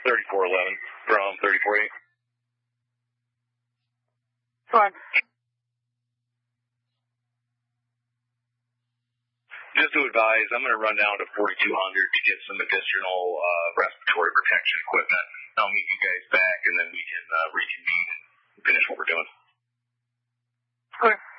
3411 from 348. Go on. Just to advise, I'm going to run down to 4200 to get some additional respiratory protection equipment. I'll meet you guys back, and then we can reconvene and finish what we're doing. Okay.